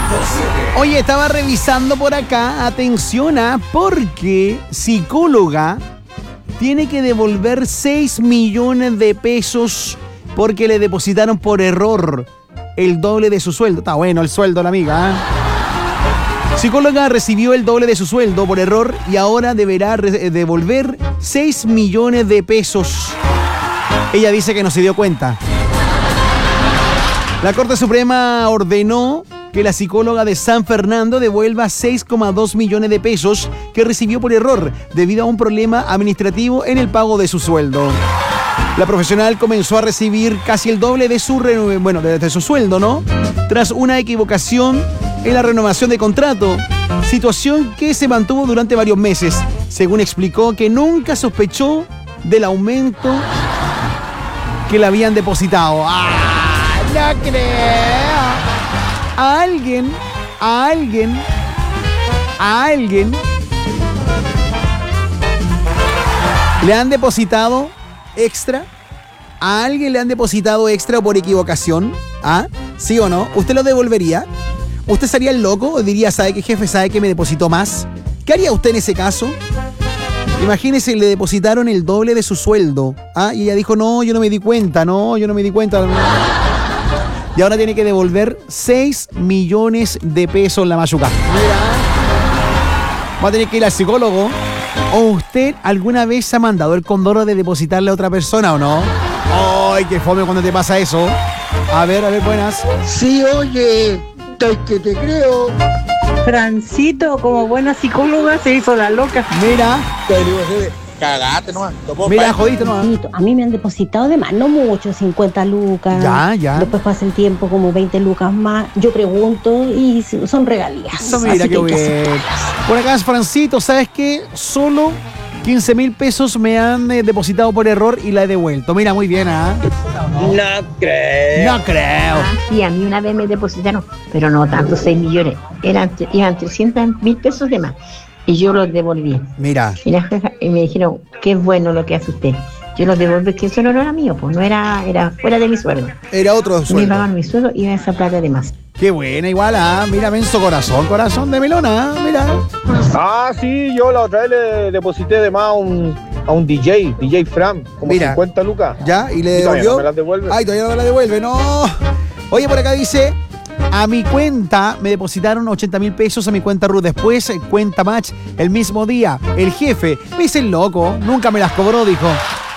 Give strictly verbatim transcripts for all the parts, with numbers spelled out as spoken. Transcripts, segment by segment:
Oye, estaba revisando por acá, atención, ¿ah? Porque psicóloga tiene que devolver seis millones de pesos porque le depositaron por error el doble de su sueldo. Está bueno el sueldo, la amiga, ¿eh? Psicóloga recibió el doble de su sueldo por error y ahora deberá re- devolver seis millones de pesos. Ella dice que no se dio cuenta. La Corte Suprema ordenó que la psicóloga de San Fernando devuelva seis coma dos millones de pesos que recibió por error debido a un problema administrativo en el pago de su sueldo. La profesional comenzó a recibir casi el doble de su, re- bueno, de, de su sueldo, ¿no? Tras una equivocación en la renovación de contrato, situación que se mantuvo durante varios meses. Según explicó, que nunca sospechó del aumento que le habían depositado. ¡Ah! ¡No creo! A alguien, a alguien, a alguien le han depositado extra. ¿A alguien le han depositado extra por equivocación? ¿Ah? ¿Sí o no? ¿Usted lo devolvería? ¿Usted sería el loco o diría, ¿sabe qué, jefe? ¿Sabe que me depositó más? ¿Qué haría usted en ese caso? Imagínese, le depositaron el doble de su sueldo. ¿Ah? Y ella dijo, no, yo no me di cuenta, no, yo no me di cuenta. Y ahora tiene que devolver seis millones de pesos la machuca. Mira. Va a tener que ir al psicólogo. ¿O usted alguna vez ha mandado el condoro de depositarle a otra persona o no? ¡Ay, qué fome cuando te pasa eso! A ver, a ver, buenas. Sí, oye, te, que te creo. Francito, como buena psicóloga, se hizo la loca. Mira. Cagate nomás. Mira, jodiste nomás. A mí me han depositado de más, no mucho, cincuenta lucas. Ya, ya. Después pasa el tiempo como veinte lucas más. Yo pregunto y son regalías. Eso, mira, qué bien. Por acá es Francito, ¿sabes qué? Solo quince mil pesos me han eh, depositado por error y la he devuelto. Mira, muy bien, ¿ah? No creo. No creo. Sí, a mí una vez me depositaron, pero no tanto, seis millones. Eran, iban trescientos mil pesos de más. Y yo los devolví. Mira. Y, la jefa, y me dijeron, qué bueno lo que hace usted. Yo los devolví, que eso no era mío, pues no era, era fuera de mi sueldo. Era otro sueldo. Me pagaron mi sueldo y esa plata de más. Qué buena, igual, ¿ah? Mira, menso corazón, corazón de melona, ¿ah? Mira. Ah, sí, yo la otra vez le deposité de más a un, a un D J, D J Fran, como Mira. cincuenta lucas. ¿Ya? ¿Y le Y todavía devolvió? no me las devuelve. Ay, todavía no me la devuelve, no. Oye, por acá dice, a mi cuenta me depositaron ochenta mil pesos a mi cuenta Ruth. Después, eh, cuenta Match, el mismo día. El jefe, me dice el loco, nunca me las cobró, dijo.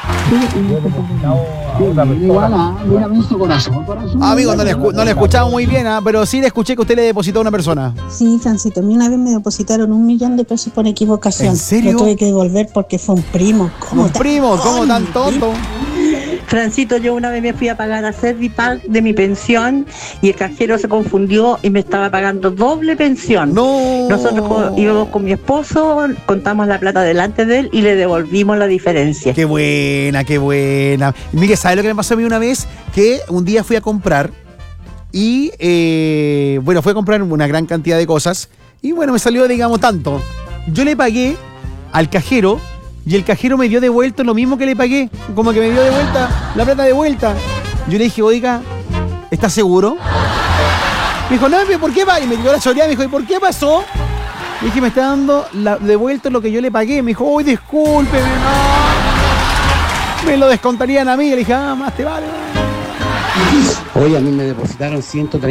Amigo, no le, escu- no le escuchamos muy bien, ¿ah? Pero sí le escuché que usted le depositó a una persona. Sí, Francito, a mí una vez me depositaron un millón de pesos por equivocación. ¿En serio? Lo tuve que devolver porque fue un primo. ¿Cómo Un tan primo, ¿cómo tan tonto? tonto? Francito, yo una vez me fui a pagar a Servipack de mi pensión y el cajero se confundió y me estaba pagando doble pensión. No. Nosotros co- íbamos con mi esposo, contamos la plata delante de él y le devolvimos la diferencia. Qué buena, qué buena. Miguel, ¿sabes lo que me pasó a mí una vez? Que un día fui a comprar y, eh, bueno, fui a comprar una gran cantidad de cosas y, bueno, me salió, digamos, tanto. Yo le pagué al cajero y el cajero me dio de vuelta lo mismo que le pagué. Como que me dio de vuelta la plata de vuelta. Yo le dije, oiga, ¿estás seguro? Me dijo, no, pero ¿por qué va? Y me dio la choreada, me dijo, ¿y por qué pasó? Le dije, me está dando la, de vuelta lo que yo le pagué. Me dijo, uy, discúlpeme, no. Me lo descontarían a mí. Le dije, ah, más te vale. Oye, a mí me depositaron ciento treinta